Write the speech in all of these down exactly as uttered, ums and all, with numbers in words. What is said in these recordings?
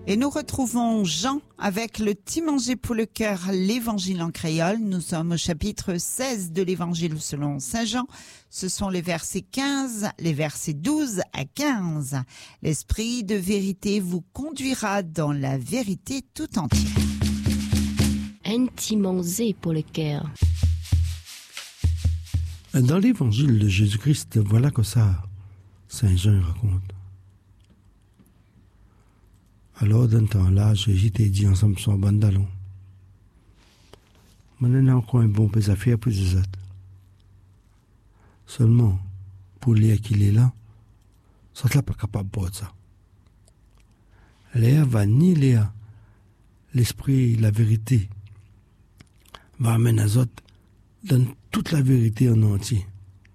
Et nous retrouvons Jean avec le petit manger pour le cœur, l'évangile en créole. Nous sommes au chapitre seize de l'évangile selon Saint Jean. Ce sont les versets quinze, les versets douze à quinze. L'esprit de vérité vous conduira dans la vérité tout entière. Un petit manger pour le cœur. Dans l'évangile de Jésus-Christ, voilà que ça, Saint Jean raconte. Alors, dans ce temps-là, Jésus t'a dit ensemble son bandalon. Maintenant, encore un bon peu d'affaires pour les autres. Seulement, pour Léa qu'il est là, ça n'est pas capable de ça. Léa va ni Léa, l'esprit, la vérité, va amener les autres dans toute la vérité en entier.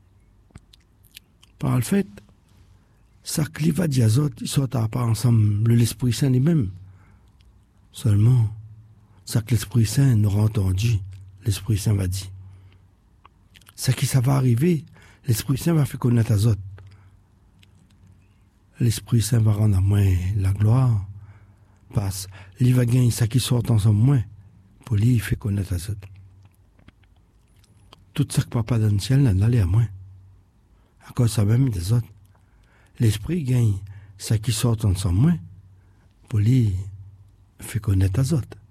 Par le fait, ça qui va dire aux autres, ils sont pas ensemble, l'Esprit Saint lui-même. Seulement, ça que l'Esprit Saint n'aura entendu, l'Esprit Saint va dire. Ça qui ça va arriver, l'Esprit Saint va faire connaître aux autres. L'Esprit Saint va rendre à moi la gloire, parce qu'il va gagner ça qui sort ensemble moi, pour lui, il fait connaître aux autres. Tout ça que papa dans le ciel n'a d'aller à moi. À cause ça même des autres. L'esprit gagne ça qui sort ensemble moi, pour lui, fait connaître aux autres.